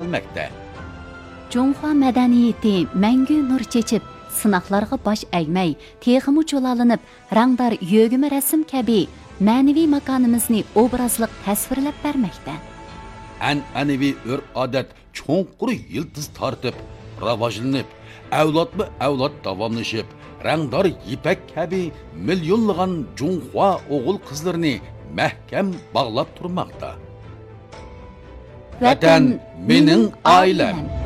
bermekte. Cunhua madaniyeti мәңгі nur chechib, sınaqlarga baş əgməy, teximi çolalınıb, rangdar yögümü rəsm kəbi, mənevi makanimizni obrazlıq təsvirləb verməkdə. An'anaviy ur-odat cho'nqur yıldız tartib, ravajlanib, avlodma-avlod davomlashib, rangdor ipak kabi millionlagan Junhua o'g'il qizlarini mahkam bog'lab turmoqda. Vatan mening oilam.